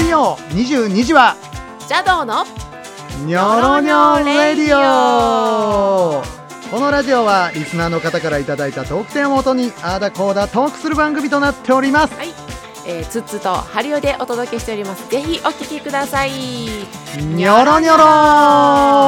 曜22時は邪道のニョロニョレディオ。このラジオはリスナーの方からいただいたトークテーマをもとにあーだこーだトークする番組となっております。 はい、ツッツとハリオでお届けしております。ぜひお聞きください。 ニョロニョロ。